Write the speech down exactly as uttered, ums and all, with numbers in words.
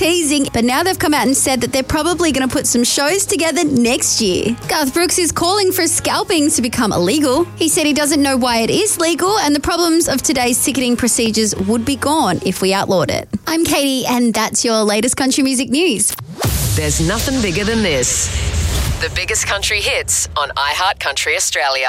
teasing, but now they've come out and said that they're probably going to put some shows together next year. Garth Brooks is calling for scalping to become illegal. He said he doesn't know why it is legal, and the problems of today's ticketing procedures would be gone if we outlawed it. I'm Katie, and that's your latest country music news. There's nothing bigger than this. The biggest country hits on iHeart Country Australia.